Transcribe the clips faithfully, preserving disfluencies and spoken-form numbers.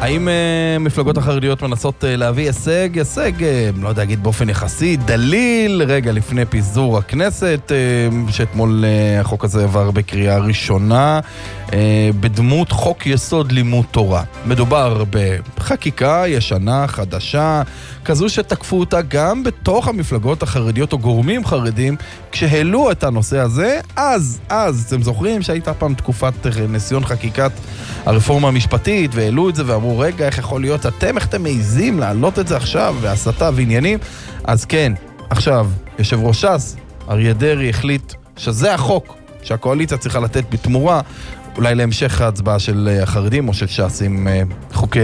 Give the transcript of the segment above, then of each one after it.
האם uh, מפלגות החרדיות מנסות uh, להביא הישג, הישג, uh, לא יודע, אגיד באופן יחסי, דליל, רגע לפני פיזור הכנסת, uh, שאתמול uh, החוק הזה עבר בקריאה ראשונה, uh, בדמות חוק יסוד לימוד תורה. מדובר בחקיקה ישנה, חדשה, כזו שתקפו אותה גם בתוך המפלגות החרדיות או גורמים חרדים, כשהעלו את הנושא הזה, אז, אז, אתם זוכרים שהייתה פעם תקופת ניסיון חקיקת הרפורמה המשפטית, והעלו את זה ואמרו, רגע, איך יכול להיות אתם, איך אתם מעיזים להעלות את זה עכשיו, והסתה ועניינים? אז כן, עכשיו, יושב ראש ש"ס, אריה דרעי, החליט שזה החוק שהקואליציה צריכה לתת בתמורה, אולי להמשך ההצבעה של החרדים או של ש"ס עם חוקי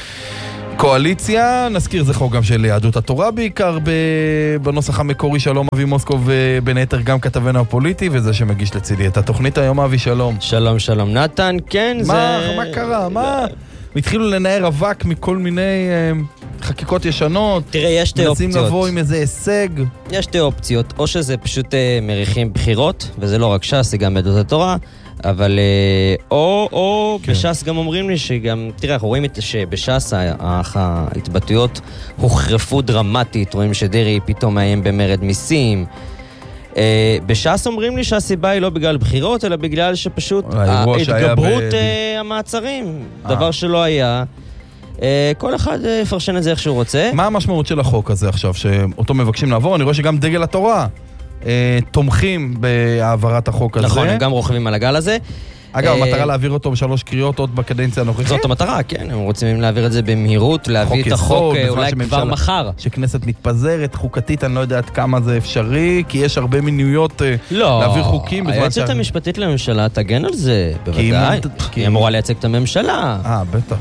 הקואליציה. נזכיר, זה חוק גם של יהדות התורה בעיקר בנוסח המקורי. שלום אבי מוסקוב, בין היתר גם כתבנו הפוליטי, וזה שמגיש לצידי את התוכנית היום. אבי, שלום. שלום, שלום נתן. כן, מה, זה... מה קרה? מה? התחילו לנער אבק מכל מיני uh, חקיקות ישנות. תראה, יש שתי אופציות. מנסים לבוא עם איזה הישג. יש שתי אופציות. או שזה פשוט uh, מריחים בחירות, וזה לא רק ש"ס, זה גם יהדות התורה, אבל uh, או, או כן. בש"ס גם אומרים לי שגם, תראה, אנחנו רואים שבש"ס ההתבטאויות הוחרפו דרמטית, רואים שדרעי פתאום מאיים במרד מיסים. Uh, בש"ס אומרים לי שהסיבה היא לא בגלל בחירות, אלא בגלל שפשוט ההתגברות ב... uh, המעצרים, 아. דבר שלא היה. Uh, כל אחד uh, יפרשן את זה איך שהוא רוצה. מה המשמעות של החוק הזה עכשיו, שאותו מבקשים לעבור? אני רואה שגם דגל התורה uh, תומכים בהעברת החוק הזה. נכון, הם גם רוכבים על הגל הזה. אגב, המטרה להעביר אותו בשלוש קריאות עוד בקדנציה הנוכחית? זאת המטרה, כן. הם רוצים להעביר את זה במהירות, להביא את החוק אולי כבר מחר. שכנסת מתפזרת, חוקתית, אני לא יודעת כמה זה אפשרי, כי יש הרבה מינויות להעביר חוקים. לא, היועצת המשפטית לממשלה תגן על זה, בוודאי. היא אמורה לייצג את הממשלה. אה, בטח.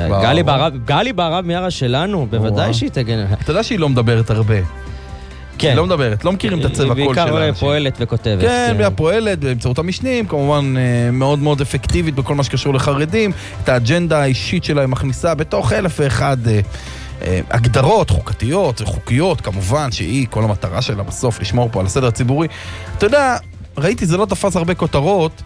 גלי בערב מיארה שלנו, בוודאי שהיא תגן על זה. אתה יודע שהיא לא מדברת הרבה. כן. היא לא מדברת, לא מכירים את הצבע קול שלה. בעיקר פועלת וכותבת. כן, היא פועלת באמצעות המשנים, כמובן מאוד מאוד אפקטיבית בכל מה שקשור לחרדים. את האג'נדה האישית שלה היא מכניסה בתוך אלף ואחד הגדרות חוקתיות וחוקיות, כמובן שהיא, כל המטרה שלה בסוף לשמור פה על הסדר הציבורי. אתה יודע, ראיתי, זה לא תפס הרבה כותרות,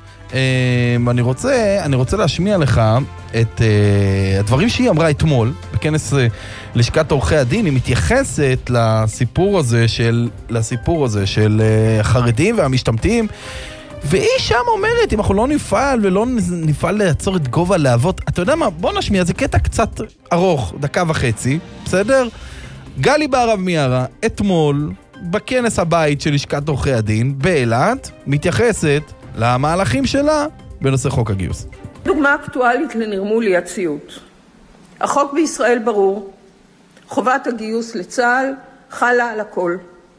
אני רוצה, אני רוצה להשמיע לך את הדברים שהיא אמרה אתמול בכנס לשכת עורכי הדין. היא מתייחסת לסיפור הזה של לסיפור הזה של החרדים והמשתמטים, והיא שם אומרת, אם אנחנו לא נפעל ולא נפעל לעצור את גובה להבות, אתה יודע מה, בוא נשמיע, זה קטע קצת ארוך, דקה וחצי, בסדר? גלי בערב מיארה אתמול בכנס הבית של לשכת עורכי הדין באילת מתייחסת למהלכים שלה בנושא חוק הגיוס. דוגמה אקטואלית לנרמול היא הציות. החוק בישראל ברור. חובת הגיוס לצה"ל חלה על הכל.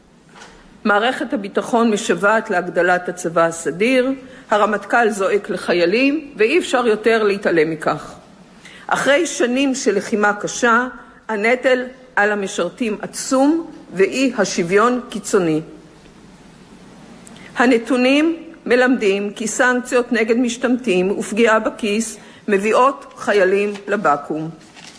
מערכת הביטחון משוועת להגדלת הצבא הסדיר, הרמטכ"ל זועק לחיילים, ואי אפשר יותר להתעלם מכך. אחרי שנים של לחימה קשה, הנטל על המשרתים עצום ואי השוויון קיצוני. הנתונים מלמדים כי סנקציות נגד משתמטים ופגיעה בכיס מביאות חיילים לבקו"ם.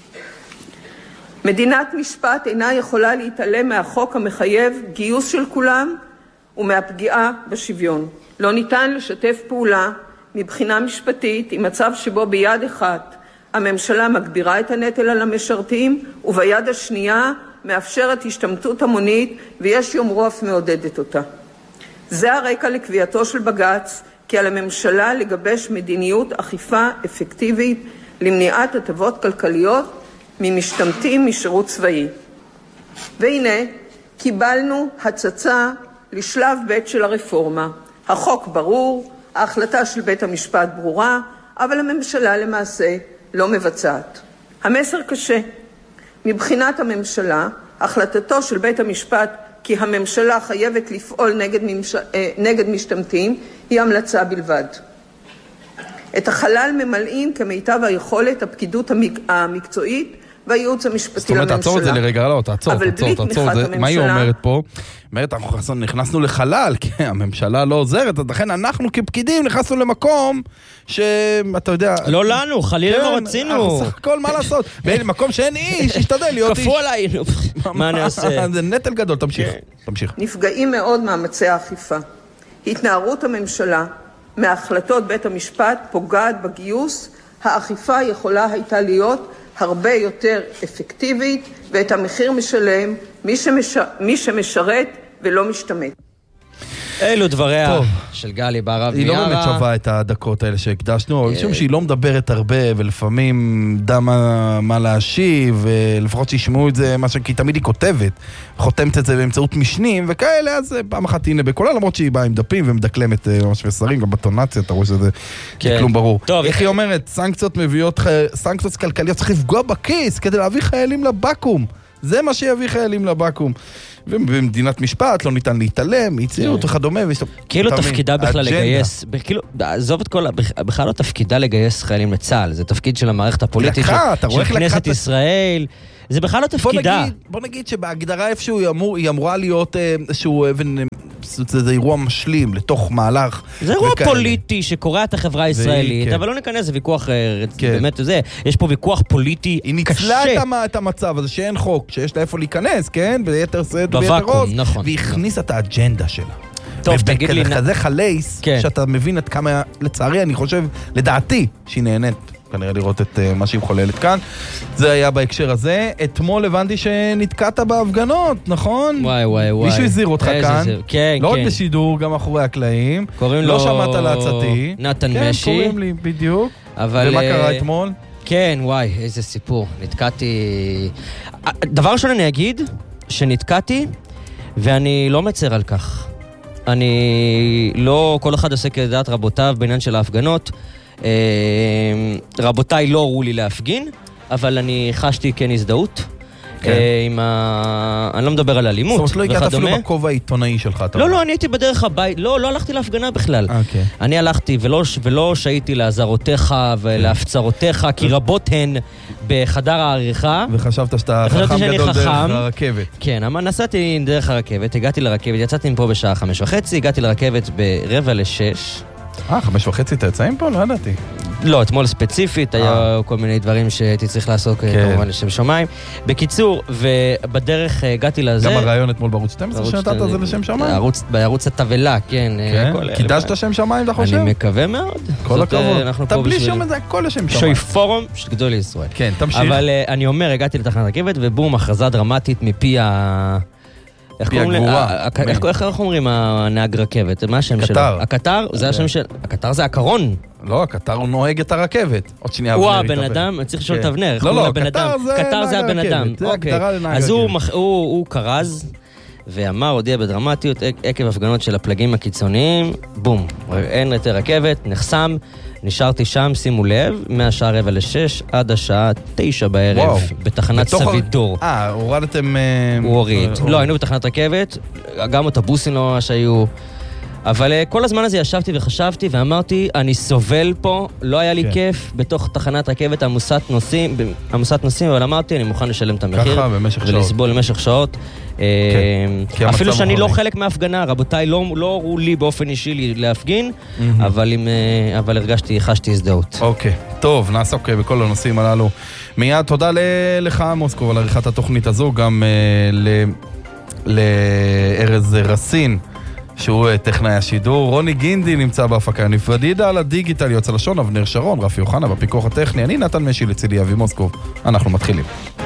מדינת משפט אינה יכולה להתעלם מהחוק המחייב גיוס של כולם ומהפגיעה בשוויון. לא ניתן לשתף פעולה מבחינה משפטית עם מצב שבו ביד אחת הממשלה מגבירה את הנטל על המשרתים וביד השנייה מאפשרת השתמטות המונית ויש יאמרו אף מעודדת אותה. זה הרקע לקביעתו של בג"ץ כי על הממשלה לגבש מדיניות אכיפה אפקטיבית למניעת הטבות כלכליות ממשתמטים משירות צבאי. והנה, קיבלנו הצצה לשלב ב' של הרפורמה. החוק ברור, ההחלטה של בית המשפט ברורה, אבל הממשלה למעשה לא מבצעת. המסר קשה. מבחינת הממשלה, החלטתו של בית המשפט כי הממשלה חייבת לפעול נגד, ממש... נגד משתמטים היא המלצה בלבד. את החלל ממלאים כמיטב היכולת הפקידות המקצועית והייעוץ המשפטי לממשלה. זאת אומרת, תעצור את זה לרגע, לא, תעצור, תעצור, תעצור. מה היא אומרת פה? אומרת, אנחנו נכנסנו לחלל, כי הממשלה לא עוזרת, אז לכן אנחנו כפקידים נכנסנו למקום שאתה יודע... לא לנו, חלילה לא רצינו. סך הכל, מה לעשות? במקום שאין איש, השתדל להיות איש. כפו עליי, מה נעשה? זה נטל גדול, תמשיך, תמשיך. נפגעים מאוד מאמצי האכיפה. התנערות הממשלה מהחלטות בית המשפט פוגעת בגיוס, האכיפה יכולה הייתה להיות הרבה יותר אפקטיבית, ואת המחיר משלם מי, שמש... מי שמשרת ולא משתמט. אלו דבריה טוב. של גלי בהרב היא מיארה. לא באמת שווה את הדקות האלה שהקדשנו, אבל משום שהיא לא מדברת הרבה, ולפעמים דה מה, מה להשיב, ולפחות שישמעו את זה, מה כי תמיד היא כותבת, חותמת את זה באמצעות משנים וכאלה, אז פעם אחת הנה בקולה, למרות שהיא באה עם דפים ומדקלמת ממש מסרים, גם בטונציה, אתה רואה שזה כן. כלום ברור. טוב, איך היא אומרת? סנקציות מביאות, סנקציות כלכליות צריך לפגוע בכיס כדי להביא חיילים לבקום. זה מה שיביא חיילים לבקום. ובמדינת משפט לא ניתן להתעלם, יציאות וכדומה. כאילו תפקידה בכלל לגייס, כאילו, עזוב את כל, בכלל לא תפקידה לגייס חיילים לצה"ל, זה תפקיד של המערכת הפוליטית, של כנסת ישראל, זה בכלל לא תפקידה. בוא נגיד שבהגדרה איפשהו היא אמורה להיות איזשהו אבן, זה אירוע משלים לתוך מהלך. זה אירוע פוליטי שקורע את החברה הישראלית, אבל לא ניכנס, זה ויכוח, באמת, זה, יש פה ויכוח פוליטי קשה. היא ניצלה את המצב הזה שאין חוק, שיש לה איפה להיכנס, כן? ביתר סד וביתר רוז, והיא הכניסה את האג'נדה שלה. טוב, תגיד לי... כזה חלייס, שאתה מבין את כמה, לצערי, אני חושב, לדעתי, שהיא נהנית. כנראה לראות את uh, מה שהיא מחוללת כאן. זה היה בהקשר הזה. אתמול הבנתי שנתקעת בהפגנות, נכון? וואי וואי וואי. מישהו הזהיר אותך כאן. זה... כן, לא כן. רק בשידור, גם אחורי הקלעים. קוראים לא לו... שמעת לעצתי. נתן כן, משי. כן, קוראים לי, בדיוק. אבל... ומה קרה אתמול? כן, וואי, איזה סיפור. נתקעתי... דבר ראשון אני אגיד, שנתקעתי, ואני לא מצר על כך. אני לא... כל אחד עושה כדעת רבותיו בעניין של ההפגנות. רבותיי לא הורו לי להפגין, אבל אני חשתי כן הזדהות. עם ה... אני לא מדבר על אלימות. זאת אומרת, לא הגעת אפילו בכובע העיתונאי שלך. לא, לא, אני הייתי בדרך הבית. לא, לא הלכתי להפגנה בכלל. אני הלכתי ולא שהיתי לעזרותיך ולהפצרותיך, כי רבות הן בחדר העריכה. וחשבת שאתה חכם גדול דרך הרכבת. כן, אבל נסעתי דרך הרכבת, הגעתי לרכבת, יצאתי מפה בשעה חמש וחצי, הגעתי לרכבת ברבע לשש. אה, חמש וחצי אתה יצאים פה? לא ידעתי. לא, אתמול ספציפית, היה כל מיני דברים שהייתי צריך לעשות כמובן לשם שמיים. בקיצור, ובדרך הגעתי לזה... גם הרעיון אתמול בערוץ שתים עשרה שנתת זה לשם שמיים? בערוץ התבלה, כן. קידשת שם שמיים, אתה חושב? אני מקווה מאוד. כל הכבוד. אתה בלי שום את זה, הכל לשם שמיים. שוי פורום של גדול ישראל. כן, תמשיך. אבל אני אומר, הגעתי לתחנת רכבת, ובום, הכרזה דרמטית מפי ה... איך אומרים הנהג רכבת? מה השם שלו? קטר. הקטר? זה השם של... הקטר זה הקרון. לא, הקטר הוא נוהג את הרכבת. עוד שנייה הוא הבן אדם, אני צריך לשאול את אבנר. לא, לא, קטר זה הבן אדם. זה הגדרה לנהג אז הוא קרז, ואמר, הודיע בדרמטיות, עקב הפגנות של הפלגים הקיצוניים, בום, אין יותר רכבת, נחסם, נשארתי שם, שימו לב, מהשעה רבע לשש עד השעה תשע בערב, בתחנת סבידור. אה, הורדתם... הוא הוריד. לא, היינו בתחנת רכבת, גם אוטובוסים לא ממש היו... אבל כל הזמן הזה ישבתי וחשבתי ואמרתי, אני סובל פה, לא היה לי כיף בתוך תחנת רכבת עמוסת נוסעים, עמוסת נוסעים, אבל אמרתי, אני מוכן לשלם את המחיר. ככה, במשך שעות. ולסבול במשך שעות. אפילו שאני לא חלק מההפגנה, רבותיי לא הורו לי באופן אישי להפגין, אבל הרגשתי, חשתי הזדהות. אוקיי, טוב, נעסוק בכל הנושאים הללו. מיד, תודה לך, מוסקוב, על עריכת התוכנית הזו, גם לארז רסין. שהוא טכנאי השידור, רוני גינדי נמצא בהפקה נפרדידה על הדיגיטל, יוצא לשון, אבנר שרון, רפי יוחנה בפיקוח הטכני, אני נתן משי לצידי אבי מוסקוב. אנחנו מתחילים.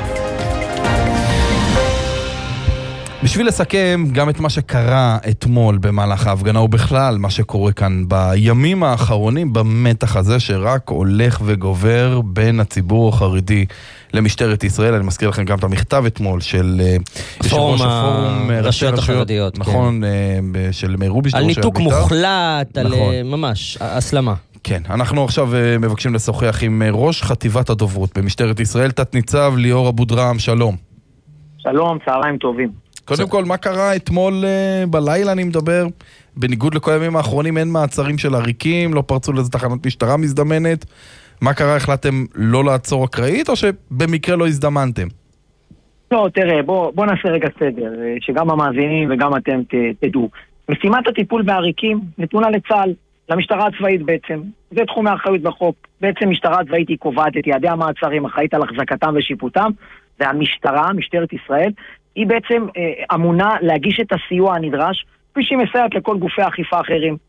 בשביל לסכם גם את מה שקרה אתמול במהלך ההפגנה, ובכלל מה שקורה כאן בימים האחרונים, במתח הזה שרק הולך וגובר בין הציבור החרדי למשטרת ישראל. אני מזכיר לכם גם את המכתב אתמול של יושב ראש הפורום רשויות החרדיות, נכון, של מאיר רובינשטיין, על ניתוק מוחלט, על ממש הסלמה. כן, אנחנו עכשיו מבקשים לשוחח עם ראש חטיבת הדוברות במשטרת ישראל, תת ניצב ליאור אבודרהם, שלום. שלום, צהריים טובים. קודם כל, מה קרה אתמול בלילה, אני מדבר, בניגוד לכל הימים האחרונים, אין מעצרים של עריקים, לא פרצו לאיזו תחנת משטרה מזדמנת. מה קרה, החלטתם לא לעצור אקראית, או שבמקרה לא הזדמנתם? לא, תראה, בוא, בוא נעשה רגע סדר, שגם המאזינים וגם אתם ת, תדעו. משימת הטיפול בעריקים נתונה לצה"ל, למשטרה הצבאית בעצם. זה תחום האחריות בחוק. בעצם משטרה הצבאית היא קובעת את יעדי המעצרים, אחראית על החזקתם ושיפוטם, והמשטרה, משטרת ישראל, היא בעצם אה, אמונה להגיש את הסיוע הנדרש, כפי שהיא מסייעת לכל גופי האכיפה אחרים.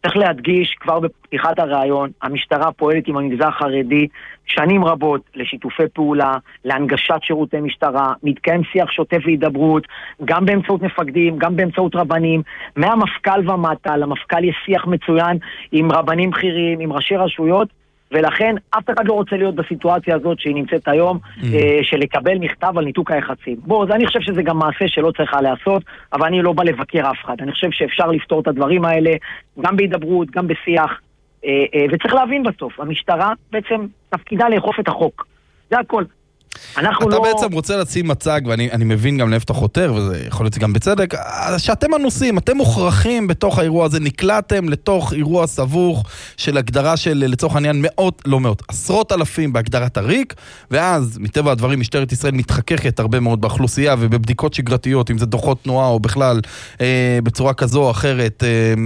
צריך להדגיש כבר בפתיחת הרעיון, המשטרה פועלת עם המגזר החרדי שנים רבות לשיתופי פעולה, להנגשת שירותי משטרה, מתקיים שיח שוטף והידברות, גם באמצעות מפקדים, גם באמצעות רבנים, מהמפכ"ל ומטה, למפכ"ל יש שיח מצוין עם רבנים בכירים, עם ראשי רשויות, ולכן אף אחד לא רוצה להיות בסיטואציה הזאת שהיא נמצאת היום, mm. אה, של לקבל מכתב על ניתוק היחסים. בוא, אני חושב שזה גם מעשה שלא צריכה לעשות, אבל אני לא בא לבקר אף אחד. אני חושב שאפשר לפתור את הדברים האלה, גם בהידברות, גם בשיח, אה, אה, וצריך להבין בסוף, המשטרה בעצם תפקידה לאכוף את החוק. זה הכל. אתה לא... בעצם רוצה לשים מצג, ואני אני מבין גם לאיפה אתה חותר, וזה יכול להיות גם בצדק, שאתם הנוסעים, אתם מוכרחים בתוך האירוע הזה, נקלעתם לתוך אירוע סבוך של הגדרה של, לצורך העניין, מאות, לא מאות, עשרות אלפים בהגדרת הריק, ואז מטבע הדברים משטרת ישראל מתחככת הרבה מאוד באוכלוסייה, ובבדיקות שגרתיות, אם זה דוחות תנועה או בכלל, אה, בצורה כזו או אחרת, אה,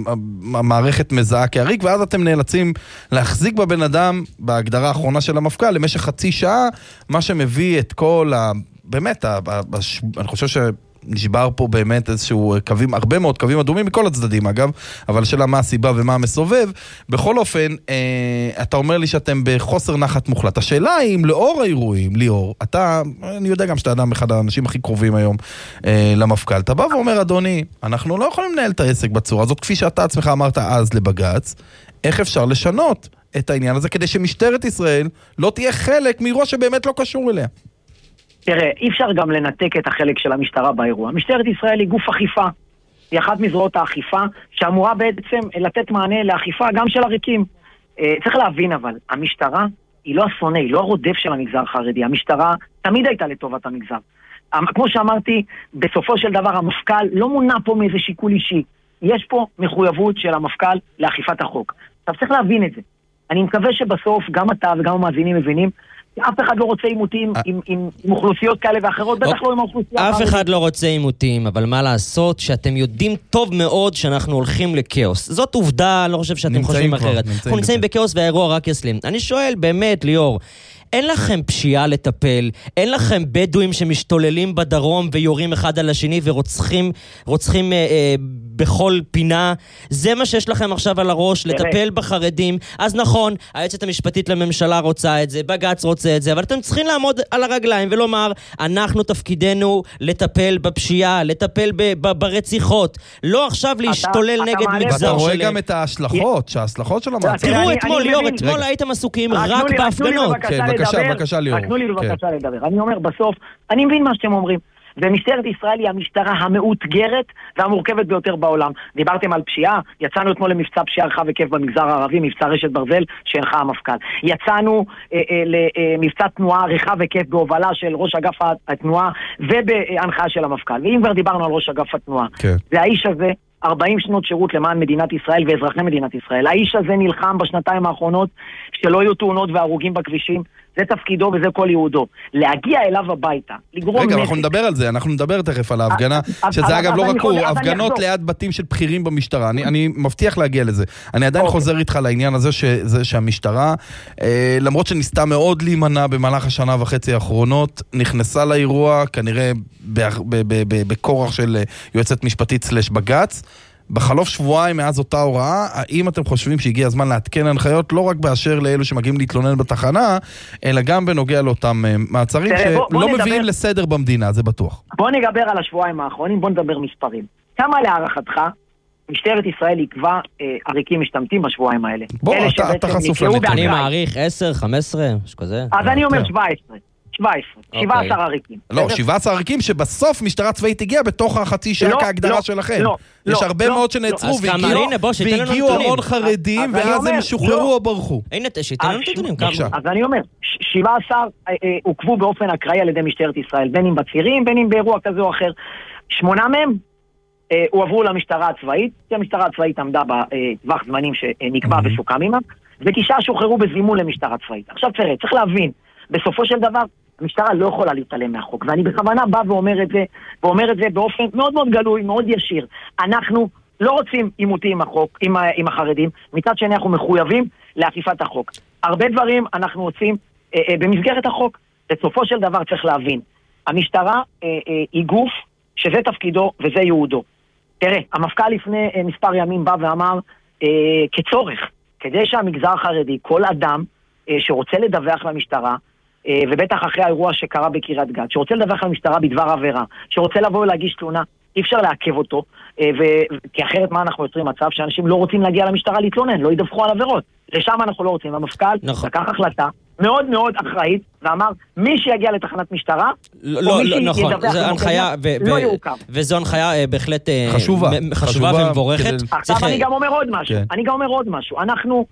המערכת מזהה כהריק, ואז אתם נאלצים להחזיק בבן אדם, בהגדרה האחרונה של המפכ"ל, למשך חצי שעה, מה שמביא את כל ה... באמת, ה... אני חושב שנשבר פה באמת איזשהו קווים, הרבה מאוד קווים אדומים מכל הצדדים אגב, אבל שאלה מה הסיבה ומה המסובב. בכל אופן, אה, אתה אומר לי שאתם בחוסר נחת מוחלט. השאלה היא אם לאור האירועים, ליאור, אתה, אני יודע גם שאתה אדם אחד האנשים הכי קרובים היום אה, למפכ"ל, אתה בא ואומר, אדוני, אנחנו לא יכולים לנהל את העסק בצורה הזאת, כפי שאתה עצמך אמרת אז לבג"ץ, איך אפשר לשנות את העניין הזה, כדי שמשטרת ישראל לא תהיה חלק מאירוע שבאמת לא קשור אליה? תראה, אי אפשר גם לנתק את החלק של המשטרה באירוע. משטרת ישראל היא גוף אכיפה, היא אחת מזרועות האכיפה, שאמורה בעצם לתת מענה לאכיפה גם של הריקים. צריך להבין אבל, המשטרה היא לא השונא, היא לא הרודף של המגזר החרדי. המשטרה תמיד הייתה לטובת המגזר. כמו שאמרתי, בסופו של דבר המפכ"ל לא מונע פה מאיזה שיקול אישי. יש פה מחויבות של המפכ"ל לאכיפת החוק. עכשיו צריך להבין את זה. אני מקווה שבסוף גם אתה וגם המאזינים מבינים, אף אחד לא רוצה עימותים עם, עם, עם אוכלוסיות כאלה ואחרות, בטח לא עם האוכלוסייה. אף אחד לא רוצה עימותים, אבל מה לעשות שאתם יודעים טוב מאוד שאנחנו הולכים לקאוס. זאת עובדה, לא חושב שאתם חושבים אחרת. אנחנו נמצאים בקאוס והאירוע רק יסלים. אני שואל באמת, ליאור, אין לכם פשיעה לטפל, אין לכם בדואים שמשתוללים בדרום ויורים אחד על השני ורוצחים רוצחים, אה, אה, בכל פינה. זה מה שיש לכם עכשיו על הראש, לטפל בחרדים. אז נכון, היועצת המשפטית לממשלה רוצה את זה, בג"ץ רוצה את זה, אבל אתם צריכים לעמוד על הרגליים ולומר, אנחנו תפקידנו לטפל בפשיעה, לטפל ב- ב- ברציחות, לא עכשיו להשתולל אתה, נגד אתה מגזר שלם. ואתה רואה שלם. גם את ההשלכות, שההשלכות של המעצר. תראו אתמול, ליאור, אתמול הייתם עסוקים רק בהפגנות. כן, בבקשה, בבקשה, ליאור. רק תנו לי בבקשה לדבר. אני אומר, בסוף, אני מבין מה שאתם אומרים. ומשטרת ישראל היא המשטרה המאותגרת והמורכבת ביותר בעולם. דיברתם על פשיעה, יצאנו אתמול למבצע פשיעה רחב היקף במגזר הערבי, מבצע רשת ברזל שהנחה המפכ"ל. יצאנו אה, אה, למבצע תנועה רחב היקף בהובלה של ראש אגף התנועה ובהנחיה של המפכ"ל. ואם כבר דיברנו על ראש אגף התנועה, כן. זה האיש הזה, ארבעים שנות שירות למען מדינת ישראל ואזרחי מדינת ישראל. האיש הזה נלחם בשנתיים האחרונות שלא יהיו תאונות והרוגים בכבישים. זה תפקידו וזה כל יהודו. להגיע אליו הביתה, לגרום נפק. רגע, אנחנו נדבר על זה, אנחנו נדבר תכף על ההפגנה, שזה אגב לא רק הוא, הפגנות ליד בתים של בכירים במשטרה. אני מבטיח להגיע לזה. אני עדיין חוזר איתך לעניין הזה שהמשטרה, למרות שניסתה מאוד להימנע במהלך השנה וחצי האחרונות, נכנסה לאירוע, כנראה בכורח של יועצת משפטית סלש בג"ץ, בחלוף שבועיים מאז אותה הוראה, האם אתם חושבים שהגיע הזמן להתקן הנחיות לא רק באשר לאלו שמגיעים להתלונן בתחנה, אלא גם בנוגע לאותם מעצרים שלא מביאים לסדר במדינה, זה בטוח. בוא נדבר על השבועיים האחרונים, בוא נדבר מספרים. כמה להערכתך משטרת ישראל יקבע עריקים משתמטים בשבועיים האלה? בוא, אתה חשוף לנתונים. אני מעריך עשר, חמש עשרה, משהו כזה. אז אני אומר שבע עשרה. שבע עשרה, שבע עשר עריקים. לא, שבע עשר עריקים שבסוף משטרה צבאית הגיעה בתוך החצי שעה כהגדרה שלכם. יש הרבה מאוד שנעצרו והגיעו המון חרדים ואז הם שוחררו או ברחו. הנה, שתיתן לנו נתונים. אז אני אומר, שבע עשר עוקבו באופן אקראי על ידי משטרת ישראל, בין אם בצירים, בין אם באירוע כזה או אחר. שמונה מהם הועברו למשטרה הצבאית, כי המשטרה הצבאית עמדה בטווח זמנים שנקבע וסוכם עימה, ותשעה שוחררו בזימון למשטרה צבאית. עכשיו תראה, צריך להבין, בסופו של דבר, המשטרה לא יכולה להתעלם מהחוק, ואני בכוונה בא ואומר את זה, ואומר את זה באופן מאוד מאוד גלוי, מאוד ישיר. אנחנו לא רוצים עימותים עם החוק, עם, עם החרדים, מצד שני אנחנו מחויבים לאכיפת החוק. הרבה דברים אנחנו רוצים אה, אה, במסגרת החוק. בסופו של דבר צריך להבין, המשטרה אה, אה, היא גוף שזה תפקידו וזה ייעודו. תראה, המפכ"ל לפני אה, מספר ימים בא ואמר, אה, כצורך, כדי שהמגזר החרדי, כל אדם אה, שרוצה לדווח למשטרה, אה, ובטח אחרי האירוע שקרה בקריית גת, שרוצה לדווח למשטרה בדבר עבירה, שרוצה לבוא ולהגיש תלונה, אי אפשר לעכב אותו, אה, ו- כי אחרת מה אנחנו יוצרים מצב שאנשים לא רוצים להגיע למשטרה להתלונן, לא ידווחו על עבירות. לשם אנחנו לא רוצים. המפכ"ל נכון. לקח החלטה מאוד מאוד אחראית, ואמר, מי שיגיע לתחנת משטרה, לא, לא, נכון, זו הנחיה, לא יעוקב. וזו הנחיה בהחלט חשובה, חשובה ומבורכת. עכשיו אני גם אומר עוד משהו, אני גם אומר עוד משהו. אנחנו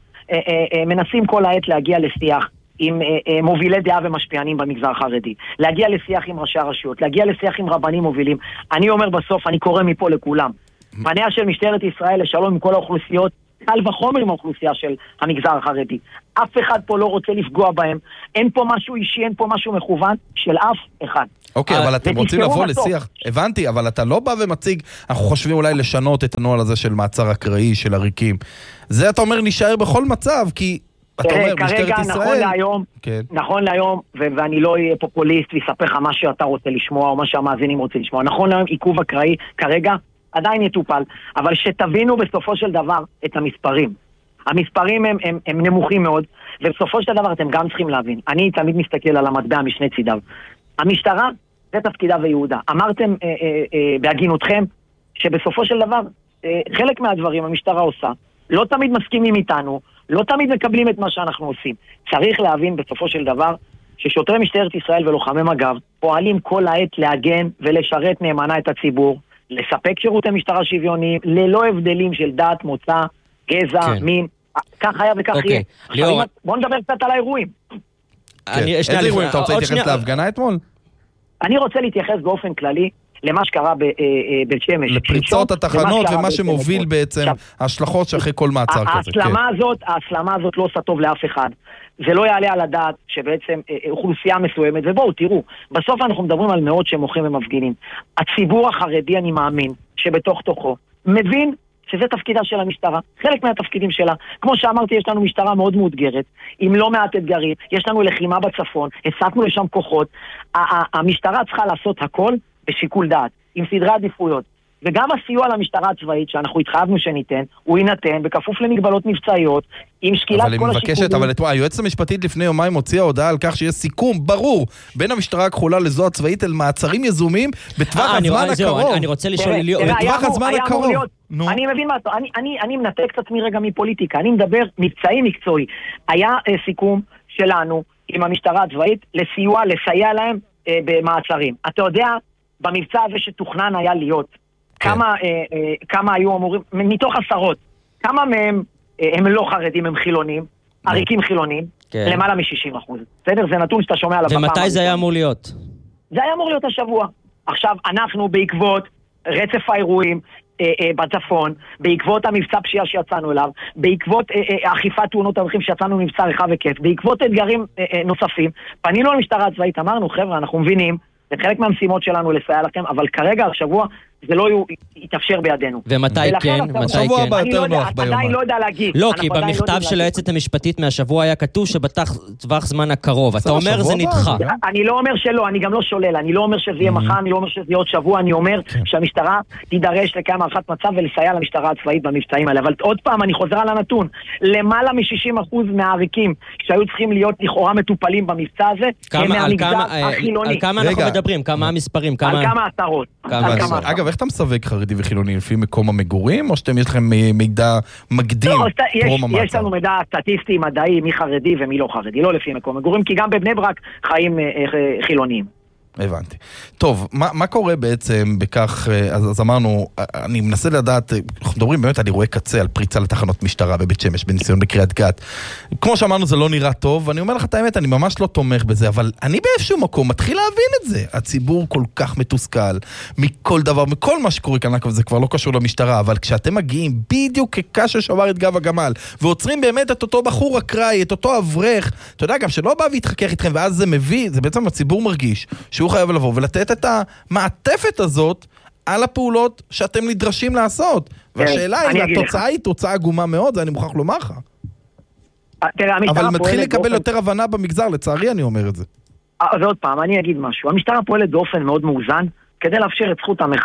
מנסים כל העת להגיע לשיח עם מובילי דעה ומשפיענים במגזר החרדי, להגיע לשיח עם ראשי הרשויות, להגיע לשיח עם רבנים מובילים. אני אומר בסוף, אני קורא מפה לכולם. פניה של משטרת ישראל לשלום עם כל האוכלוסיות, קל וחומר עם האוכלוסייה של המגזר החרדי. אף אחד פה לא רוצה לפגוע בהם. אין פה משהו אישי, אין פה משהו מכוון של אף אחד. אוקיי, אבל אתם רוצים לבוא לשיח. הבנתי, אבל אתה לא בא ומציג, אנחנו חושבים אולי לשנות את הנוהל הזה של מעצר אקראי, של עריקים. זה אתה אומר נשאר בכל מצב, כי אתה אומר, משטרת ישראל... נכון להיום, נכון להיום, ואני לא אהיה פופוליסט ויספר לך מה שאתה רוצה לשמוע, או מה שהמאזינים רוצים לשמוע. נכון להיום, עיכוב אקראי, כרגע, עדיין יטופל, אבל שתבינו בסופו של דבר את המספרים. המספרים הם, הם, הם נמוכים מאוד, ובסופו של דבר אתם גם צריכים להבין. אני תמיד מסתכל על המטבע משני צידיו. המשטרה, זה תפקידה ויהודה. אמרתם אה, אה, אה, בהגינותכם, שבסופו של דבר, אה, חלק מהדברים המשטרה עושה, לא תמיד מסכימים איתנו, לא תמיד מקבלים את מה שאנחנו עושים. צריך להבין בסופו של דבר, ששוטרי משטרת ישראל ולוחמי מג"ב, פועלים כל העת להגן ולשרת נאמנה את הציבור, לספק שירותי משטרה שוויוניים, ללא הבדלים של דת, מוצא, גזע, כן. מין, כך היה וכך okay. יהיה. ליאור... בואו נדבר קצת על האירועים. אני, איזה אירועים? אתה רוצה להתייחס להפגנה אתמול? אני רוצה להתייחס באופן כללי למה שקרה בבית שמש. לפריצות התחנות ומה שמוביל בעצם ההשלכות שאחרי כל מעצר כזה. ההסלמה הזאת, ההסלמה הזאת לא עושה טוב לאף אחד. זה לא יעלה על הדעת שבעצם אוכלוסייה מסוימת, ובואו תראו, בסוף אנחנו מדברים על מאות שמוחים ומפגינים. הציבור החרדי, אני מאמין, שבתוך תוכו, מבין שזה תפקידה של המשטרה, חלק מהתפקידים שלה. כמו שאמרתי, יש לנו משטרה מאוד מאותגרת, עם לא מעט אתגרים, יש לנו לחימה בצפון, הסתנו לשם כוחות, המשטרה צריכה לעשות הכל בשיקול דעת, עם סדרי עדיפויות. וגם הסיוע למשטרה הצבאית שאנחנו התחייבנו שניתן, הוא יינתן בכפוף למגבלות מבצעיות, עם שקילת כל השיקולים. אבל היועצת המשפטית לפני יומיים הוציאה הודעה על כך שיש סיכום ברור בין המשטרה הכחולה לזו הצבאית אל מעצרים יזומים בטווח הזמן הקרוב. אני רוצה לשאול ליאור, בטווח הזמן הקרוב. אני מבין מה, אני מנתק את עצמי רגע מפוליטיקה, אני מדבר מבצעי מקצועי. היה סיכום שלנו עם המשטרה הצבאית לסיוע, לסייע להם במעצרים. אתה יודע, במבצע הזה שתוכנן היה להיות כמה, אה, אה, כמה היו אמורים, מתוך עשרות, כמה מהם אה, הם לא חרדים, הם חילונים, עריקים חילונים, כן. למעלה מ-שישים אחוז. בסדר? זה נתון שאתה שומע עליו. ומתי זה היה אמור להיות? זה היה אמור להיות השבוע. עכשיו, אנחנו בעקבות רצף האירועים אה, אה, בצפון, בעקבות המבצע פשיעה שיצאנו אליו, בעקבות אה, אה, אכיפת תאונות הדרכים שיצאנו מבצע רחב וכיף, בעקבות אתגרים אה, אה, נוספים, פנינו למשטרה הצבאית, אמרנו, חבר'ה, אנחנו מבינים, זה חלק מהמשימות שלנו לסייע לכם, אבל כרגע, השבוע, זה לא יתאפשר בידינו. ומתי כן? מתי כן? אני עדיין לא יודע להגיד. לא, כי במכתב של היועצת המשפטית מהשבוע היה כתוב שבטווח זמן הקרוב. אתה אומר זה נדחה. אני לא אומר שלא, אני גם לא שולל. אני לא אומר שזה יהיה מחר, אני לא אומר שזה יהיה עוד שבוע. אני אומר שהמשטרה תידרש לקיים הערכת מצב ולסייע למשטרה הצבאית במבצעים האלה. אבל עוד פעם, אני חוזר על הנתון. למעלה מ-שישים אחוז מהעריקים שהיו צריכים להיות לכאורה מטופלים במבצע הזה, הם מהמגזר החילוני. על כמה אנחנו מדברים? כמה המספרים? על כמה עשרות. אגב, איך אתה מסווג חרדי וחילוני? לפי מקום המגורים, או שאתם יש לכם מידע מקדים פרום המעצר? יש לנו מידע סטטיסטי, מדעי, מי חרדי ומי לא חרדי, לא לפי מקום המגורים, כי גם בבני ברק חיים חילוניים. הבנתי. טוב, מה, מה קורה בעצם בכך, אז, אז אמרנו, אני מנסה לדעת, אנחנו מדברים באמת על אירועי קצה, על פריצה לתחנות משטרה בבית שמש, בניסיון בקריית גת. כמו שאמרנו, זה לא נראה טוב, ואני אומר לך את האמת, אני ממש לא תומך בזה, אבל אני באיזשהו מקום מתחיל להבין את זה. הציבור כל כך מתוסכל, מכל דבר, מכל מה שקורה כאן, זה כבר לא קשור למשטרה, אבל כשאתם מגיעים בדיוק כקש ששבר את גב הגמל, ועוצרים באמת את אותו בחור אקראי, את אותו אברך, אתה יודע, גם שלא בא והתחכך איתכם, ואז זה מביא, זה בעצם הציבור מרגיש שהוא חייב לבוא ולתת את המעטפת הזאת על הפעולות שאתם נדרשים לעשות. והשאלה היא, התוצאה היא תוצאה עגומה מאוד, זה אני מוכרח לומר לך. אבל מתחיל לקבל יותר הבנה במגזר, לצערי אני אומר את זה. ועוד פעם, אני אגיד משהו. המשטרה פועלת באופן מאוד מאוזן, כדי לאפשר את זכות המחאה,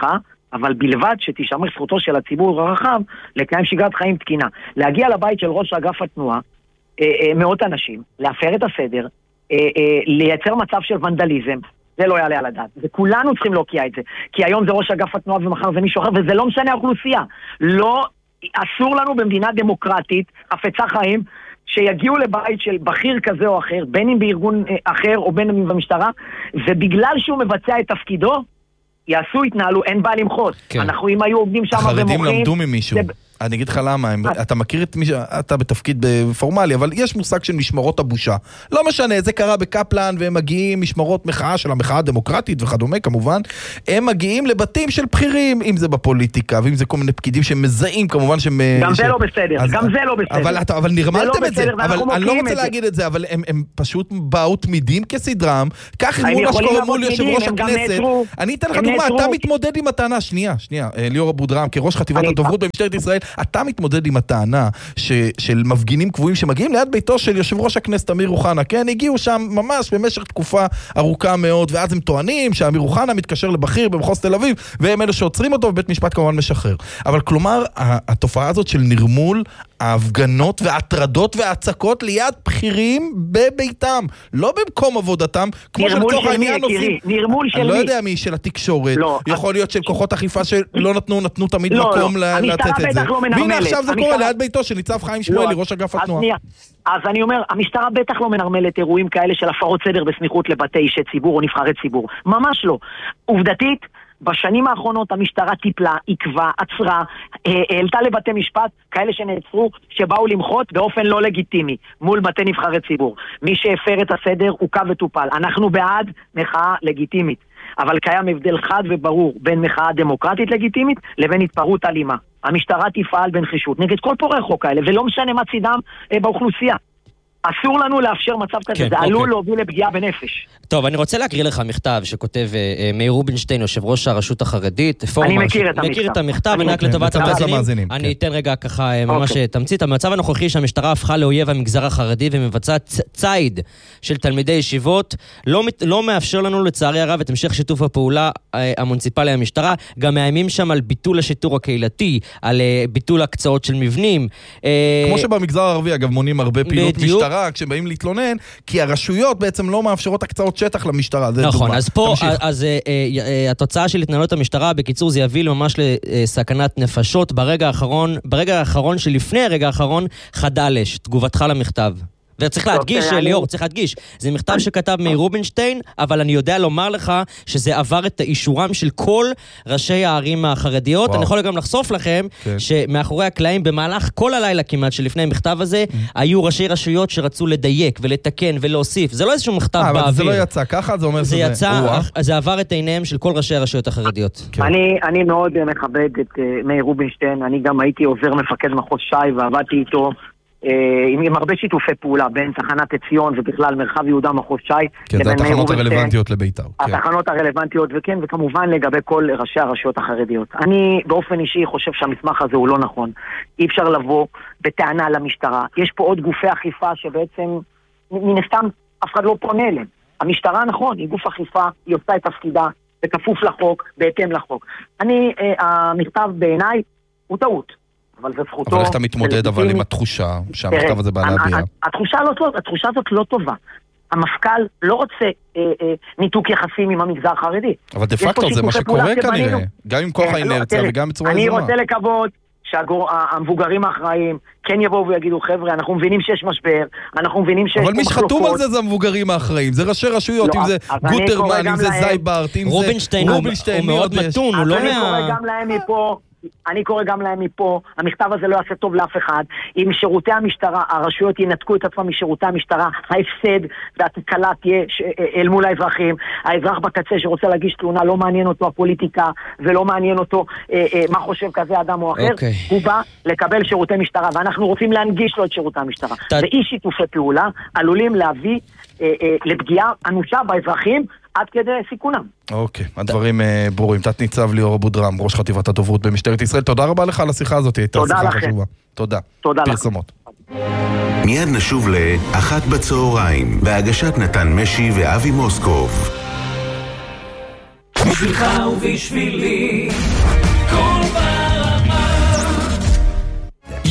אבל בלבד שתשמר זכותו של הציבור הרחב לקיים שגרת חיים תקינה. להגיע לבית של ראש אגף התנועה, אה, אה, מאות אנשים, להפר את הסדר, אה, אה, לייצר מצב של ונדליזם, זה לא יעלה על הדעת. וכולנו צריכים להוקיע את זה. כי היום זה ראש אגף התנועה ומחר זה מישהו אחר, וזה לא משנה האוכלוסייה. לא, אסור לנו במדינה דמוקרטית, חפצה חיים, שיגיעו לבית של בכיר כזה או אחר, בין אם בארגון אחר או בין אם במשטרה, ובגלל שהוא מבצע את תפקידו, יעשו, התנהלו, אין בעיה למחות. כן. אנחנו אם היו עובדים שם ומוחים... החרדים למדו ממישהו. זה... אני אגיד לך למה, אתה מכיר את מי שאתה בתפקיד פורמלי, אבל יש מושג של משמרות הבושה. לא משנה, זה קרה בקפלן, והם מגיעים משמרות מחאה של המחאה הדמוקרטית וכדומה, כמובן. הם מגיעים לבתים של בכירים, אם זה בפוליטיקה, ואם זה כל מיני פקידים שמזהים, כמובן שהם... גם זה לא בסדר, גם זה לא בסדר. אבל נרמלתם את זה, אבל אני לא רוצה להגיד את זה, אבל הם פשוט באו תמידים כסדרם, כך מול השקור מול יושב ראש הכנסת. אני אתן לך דוגמה, אתה מתמודד עם הטענה, שנייה, שנייה, ליאור אבודרהם, כראש חטיבת הדוברות במשטרת ישראל, אתה מתמודד עם הטענה ש, של מפגינים קבועים שמגיעים ליד ביתו של יושב ראש הכנסת אמיר אוחנה, כן? הגיעו שם ממש במשך תקופה ארוכה מאוד, ואז הם טוענים שאמיר אוחנה מתקשר לבכיר במחוז תל אביב, והם אלה שעוצרים אותו, ובית משפט כמובן משחרר. אבל כלומר, התופעה הזאת של נרמול ההפגנות וההטרדות וההצקות ליד בכירים בביתם, לא במקום עבודתם, כמו שלצורך העניין עושים. נרמול של מי? אני לא יודע מי, של התקשורת. יכול להיות של כוחות אכיפה שלא נתנו, נתנו תמיד מקום לתת את זה. והנה עכשיו זה קורה ליד ביתו של ניצב חיים שמואלי, ראש אגף התנועה. אז אני אומר, המשטרה בטח לא מנרמלת אירועים כאלה של הפרות סדר בסמיכות לבתי אישי ציבור או נבחרי ציבור. ממש לא. עובדתית, בשנים האחרונות המשטרה טיפלה, עקבה, עצרה, העלתה לבתי משפט כאלה שנעצרו, שבאו למחות באופן לא לגיטימי מול בתי נבחרי ציבור. מי שהפר את הסדר הוקע וטופל. אנחנו בעד מחאה לגיטימית, אבל קיים הבדל חד וברור בין מחאה דמוקרטית לגיטימית לבין התפרעות אלימה. המשטרה תפעל בנחישות נגד כל פורעי חוק האלה, ולא משנה מה צידם אה, באוכלוסייה. אסור לנו לאפשר מצב כזה, כן, זה אוקיי. עלול להוביל לפגיעה בנפש. טוב, אני רוצה להקריא לך מכתב שכותב אה, מאיר רובינשטיין, יושב ראש הרשות החרדית. אני מכיר את המכתב. מכיר את המכתב, אני רק לטובת המאזינים. אני אתן רגע ככה ממש תמצית. המצב הנוכחי שהמשטרה הפכה לאויב המגזר החרדי ומבצע ציד של תלמידי ישיבות, לא, לא מאפשר לנו לצערי הרב את המשך שיתוף הפעולה המוניציפלי המשטרה, גם מאיימים שם על ביטול השיטור הקהילתי, על ביטול הקצאות של מבנים. כמו שבמגזר הערבי, אגב, מונים הרבה פעילות משטרה כשהם באים להתלונן, כי הרשויות בעצם לא מאפשרות הקצאות שטח למשטרה. נכון, אז פה, אז התוצאה של התנהלות המשטרה, בקיצור, זה יביא ממש לסכנת נפשות. ברגע האחרון, ברגע האחרון שלפני הרגע האחרון, חדלש, תגובתך למכתב. וצריך להדגיש, ליאור, צריך להדגיש, זה מכתב שכתב מאיר רובינשטיין, אבל אני יודע לומר לך שזה עבר את האישורם של כל ראשי הערים החרדיות. אני יכול גם לחשוף לכם שמאחורי הקלעים במהלך כל הלילה כמעט שלפני המכתב הזה, היו ראשי רשויות שרצו לדייק ולתקן ולהוסיף. זה לא איזשהו מכתב באוויר. אבל זה לא יצא ככה, זה אומר שזה... זה יצא, זה עבר את עיניהם של כל ראשי הרשויות החרדיות. אני מאוד מכבד את מאיר רובינשטיין, אני גם הייתי עוזר מפקד מחוז ש"י ועבדתי איתו עם הרבה שיתופי פעולה בין תחנת עציון ובכלל מרחב יהודה מחוז ש"י. כן, זה התחנות הרלוונטיות לביתר. התחנות הרלוונטיות, וכן, וכמובן לגבי כל ראשי הרשויות החרדיות. אני באופן אישי חושב שהמסמך הזה הוא לא נכון. אי אפשר לבוא בטענה למשטרה. יש פה עוד גופי אכיפה שבעצם מן הסתם אף אחד לא פונה אליהם. המשטרה, נכון, היא גוף אכיפה, היא עושה את תפקידה, בכפוף לחוק, בהתאם לחוק. אני, המכתב בעיניי הוא טעות. אבל זה זכותו... אבל איך אתה מתמודד אבל עם התחושה שהמכתב הזה בא להביע? התחושה הזאת לא טובה. המפכ"ל לא רוצה ניתוק יחסים עם המגזר החרדי. אבל דה פקטו זה מה שקורה כנראה. גם עם כוח האינרציה וגם בצורה יזומה. אני רוצה לקוות שהמבוגרים האחראים כן יבואו ויגידו, חבר'ה, אנחנו מבינים שיש משבר, אנחנו מבינים שיש... אבל מי שחתום על זה זה המבוגרים האחראים, זה ראשי רשויות, אם זה גוטרמן, אם זה זייברט, אם זה רובינשטיין, הוא מאוד מתון, הוא לא מה... אני קורא גם להם מפה, אני קורא גם להם מפה, המכתב הזה לא יעשה טוב לאף אחד. אם שירותי המשטרה, הרשויות ינתקו את עצמם משירותי המשטרה, ההפסד והתקלה תהיה אל מול האזרחים. האזרח בקצה שרוצה להגיש תלונה, לא מעניין אותו הפוליטיקה, ולא מעניין אותו אה, אה, מה חושב כזה אדם או אחר. Okay. הוא בא לקבל שירותי משטרה, ואנחנו רוצים להנגיש לו את שירותי המשטרה. ת... ואי שיתופי פעולה עלולים להביא אה, אה, לפגיעה אנושה באזרחים, עד כדי סיכונם. אוקיי, הדברים ברורים. תת ניצב ליאור אבודרהם, ראש חטיבת הדוברות במשטרת ישראל. תודה רבה לך על השיחה הזאת, הייתה שיחה חשובה. תודה. תודה לך. פרסומות. מיד נשוב לאחת בצהריים, בהגשת נתן משי ואבי מוסקוב. בשבילך ובשבילי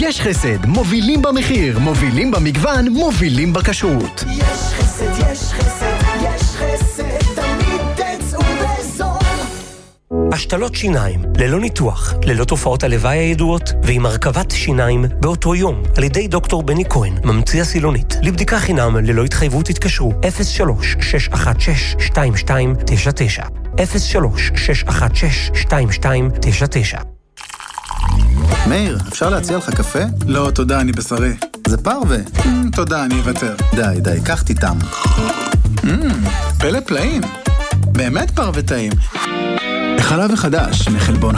יש חסד, מובילים במחיר, מובילים במגוון, מובילים בכשרות. יש חסד, יש חסד, יש חסד, תמיד תצאו בזול. השתלות שיניים, ללא ניתוח, ללא תופעות הלוואי הידועות, ועם הרכבת שיניים באותו יום, על ידי דוקטור בני כהן, ממציא הסילונית. לבדיקה חינם, ללא התחייבות התקשרו, אפס שלוש שש אחת שש שתיים שתיים תשע תשע, אפס שלוש שש אחת שש שתיים שתיים תשע תשע. מאיר, אפשר להציע לך קפה? לא, תודה, אני בשרי. זה פרווה. תודה, אני אוותר. די, די, קח תיתם. פלא פלאים. באמת פרווה טעים. החלב החדש, מחלבון